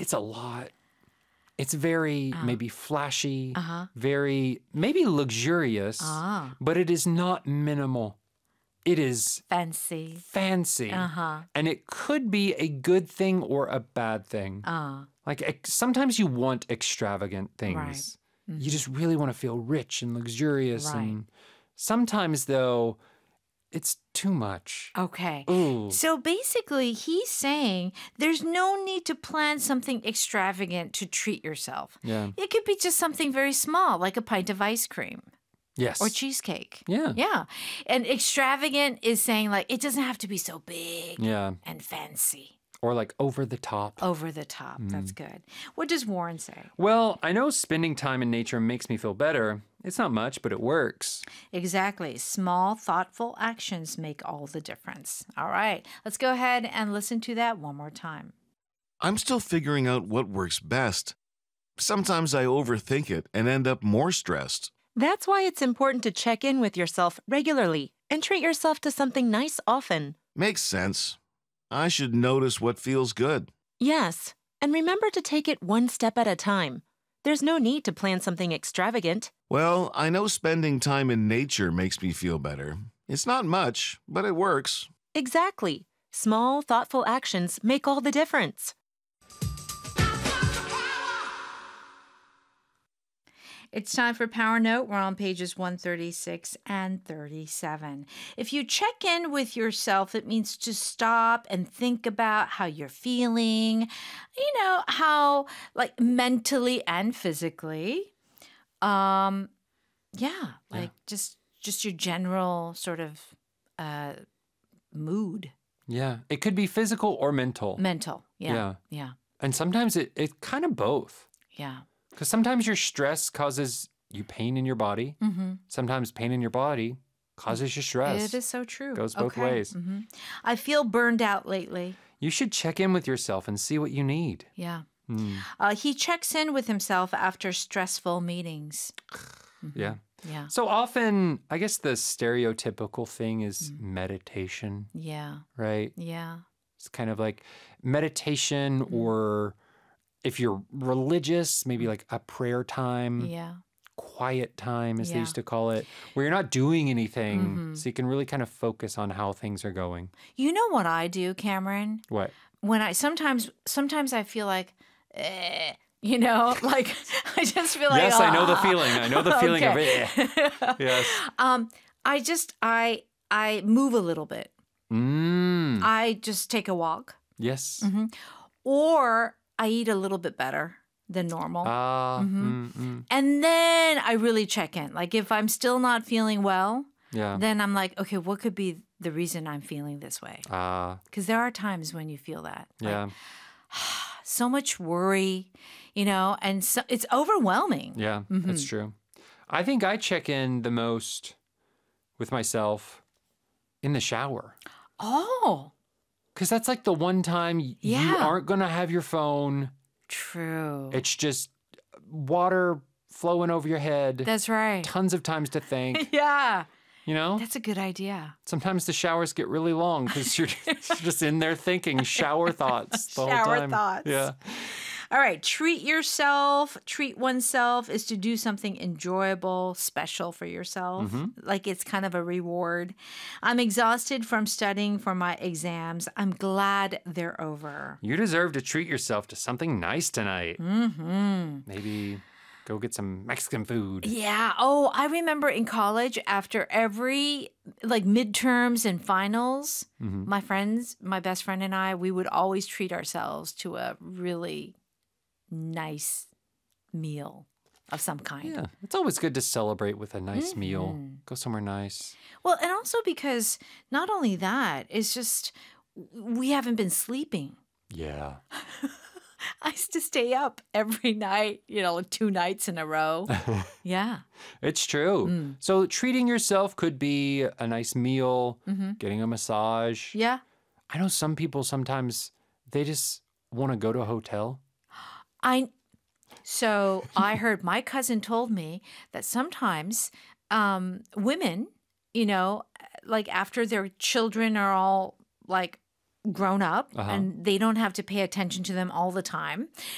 It's a lot. It's very maybe flashy, very maybe luxurious, but it is not minimal. It is fancy. And it could be a good thing or a bad thing. Like sometimes you want extravagant things. Right. You just really want to feel rich and luxurious. Right. And sometimes, though, it's too much. Okay. Ooh. So basically, he's saying there's no need to plan something extravagant to treat yourself. Yeah. It could be just something very small, like a pint of ice cream. Yes. Or cheesecake. Yeah. Yeah. And extravagant is saying, like, it doesn't have to be so big and fancy. Or like over the top. Over the top. That's good. What does Warren say? Well, I know spending time in nature makes me feel better. It's not much, but it works. Exactly. Small, thoughtful actions make all the difference. All right. Let's go ahead and listen to that one more time. I'm still figuring out what works best. Sometimes I overthink it and end up more stressed. That's why it's important to check in with yourself regularly and treat yourself to something nice often. Makes sense. I should notice what feels good. Yes, and remember to take it one step at a time. There's no need to plan something extravagant. Well, I know spending time in nature makes me feel better. It's not much, but it works. Exactly. Small, thoughtful actions make all the difference. It's time for Power Note. We're on pages 136 and 37. If you check in with yourself, it means to stop and think about how you're feeling, how like mentally and physically. Just your general sort of mood. Yeah. It could be physical or mental. Mental. Yeah. And sometimes it kind of both. Yeah. Because sometimes your stress causes you pain in your body. Sometimes pain in your body causes you stress. It is so true. Goes both ways. I feel burned out lately. You should check in with yourself and see what you need. Yeah. He checks in with himself after stressful meetings. Yeah. Yeah. So often, I guess the stereotypical thing is meditation, Yeah. right? Yeah. It's kind of like meditation, or if you're religious, maybe like a prayer time. Yeah. Quiet time, as they Yeah. used to call it, where you're not doing anything, so you can really kind of focus on how things are going. You know what I do, Cameron? What? When I sometimes I feel like, like I just feel like. Yes, I know the feeling. I know the feeling of it. Yes. I move a little bit. I just take a walk, Yes. or I eat a little bit better than normal. And then I really check in. Like if I'm still not feeling well, then I'm like, okay, what could be the reason I'm feeling this way? Because there are times when you feel that. Yeah. Like, so much worry, and so it's overwhelming. Yeah, that's true. I think I check in the most with myself in the shower. Oh. Because that's like the one time you aren't going to have your phone. True. It's just water flowing over your head. That's right. Tons of times to think. Yeah. That's a good idea. Sometimes the showers get really long because you're just in there thinking shower thoughts the whole time. Shower thoughts. Yeah. All right. Treat oneself is to do something enjoyable, special for yourself. Like it's kind of a reward. I'm exhausted from studying for my exams. I'm glad they're over. You deserve to treat yourself to something nice tonight. Maybe go get some Mexican food. Yeah. Oh, I remember in college after every midterms and finals, my best friend and I, we would always treat ourselves to a really nice meal of some kind. Yeah. It's always good to celebrate with a nice meal. Go somewhere nice. Well, and also because not only that, it's just we haven't been sleeping. Yeah. I used to stay up every night, 2 nights in a row. Yeah. It's true. So treating yourself could be a nice meal, getting a massage. Yeah. I know some people sometimes they just want to go to a hotel. So I heard my cousin told me that sometimes women, after their children are all grown up and they don't have to pay attention to them all the time.